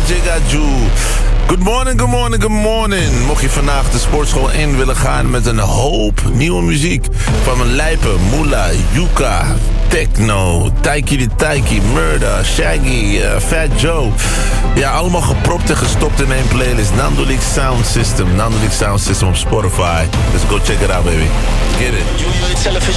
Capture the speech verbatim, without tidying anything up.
Jigaju. Good morning, good morning, good morning. Mocht je vandaag de sportschool in willen gaan met een hoop nieuwe muziek. Van mijn lijpen, Mula, Yuka, Techno, Taiki de Taiki, Murda, Shaggy, uh, Fat Joe. Ja, allemaal gepropt en gestopt in één playlist. Nandolik Sound System. Nandolik Sound System op Spotify. Dus go check it out, baby. Get it.